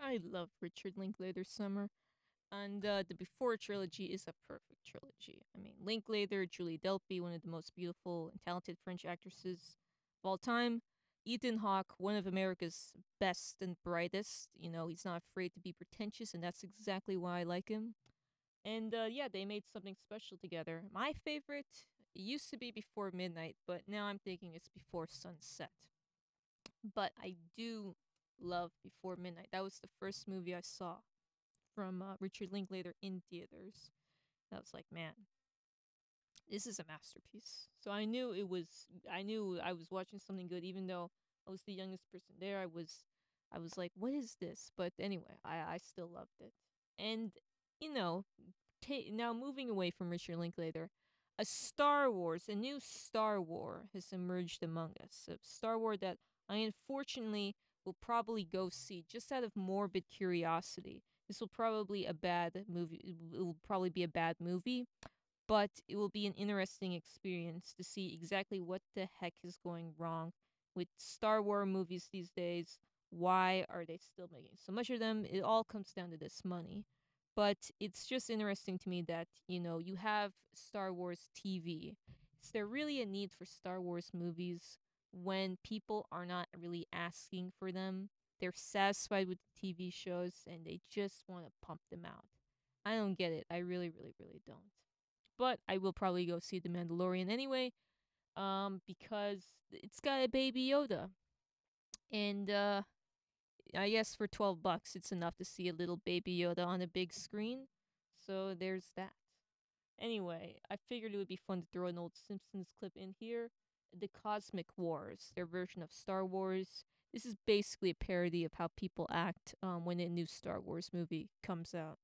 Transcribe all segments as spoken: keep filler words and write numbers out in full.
I love Richard Linklater's Summer. And uh, the Before trilogy is a perfect trilogy. I mean, Linklater, Julie Delpy, one of the most beautiful and talented French actresses of all time. Ethan Hawke, one of America's best and brightest. You know, he's not afraid to be pretentious, and that's exactly why I like him. And uh, yeah, they made something special together. My favorite used to be Before Midnight, but now I'm thinking it's Before Sunset. But I do love Before Midnight. That was the first movie I saw from uh, Richard Linklater in theaters. I was like, man, this is a masterpiece. So I knew it was. I knew I was watching something good, even though I was the youngest person there. I was, I was like, what is this? But anyway, I I still loved it. And you know, ta- now moving away from Richard Linklater, a Star Wars, a new Star War has emerged among us. A Star War that I unfortunately will probably go see just out of morbid curiosity. This will probably a bad movie. It will probably be a bad movie, but it will be an interesting experience to see exactly what the heck is going wrong with Star Wars movies these days. Why are they still making so much of them? It all comes down to this money. But it's just interesting to me that, you know, you have Star Wars T V. Is there really a need for Star Wars movies when people are not really asking for them? They're satisfied with the T V shows and they just want to pump them out. I don't get it. I really, really, really don't. But I will probably go see The Mandalorian anyway, um, because it's got a baby Yoda. And uh, I guess for twelve bucks, it's enough to see a little baby Yoda on a big screen. So there's that. Anyway, I figured it would be fun to throw an old Simpsons clip in here. The Cosmic Wars, their version of Star Wars. This is basically a parody of how people act um, when a new Star Wars movie comes out.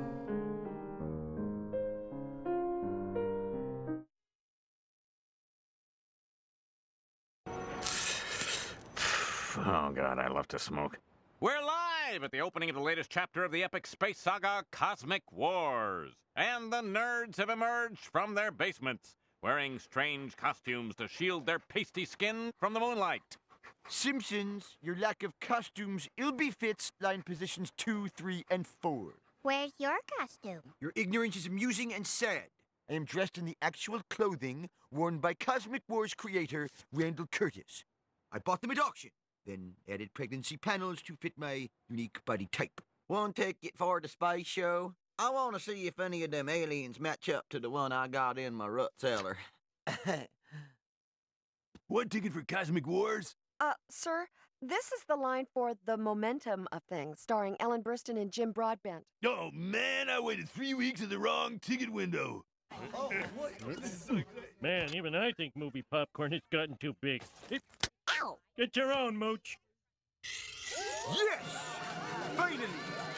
Oh, God, I love to smoke. We're live at the opening of the latest chapter of the epic space saga, Cosmic Wars. And the nerds have emerged from their basements, wearing strange costumes to shield their pasty skin from the moonlight. Simpsons, your lack of costumes ill befits line positions two, three, and four. Where's your costume? Your ignorance is amusing and sad. I am dressed in the actual clothing worn by Cosmic Wars creator Randall Curtis. I bought them at auction, then added pregnancy panels to fit my unique body type. One ticket for the space show? I want to see if any of them aliens match up to the one I got in my rut cellar. One ticket for Cosmic Wars? Uh, sir, this is the line for The Momentum of Things, starring Ellen Burstyn and Jim Broadbent. Oh, man, I waited three weeks in the wrong ticket window. Oh, what? Man, even I think movie popcorn has gotten too big. It... Ow! Get your own, Mooch. Yes! Finally!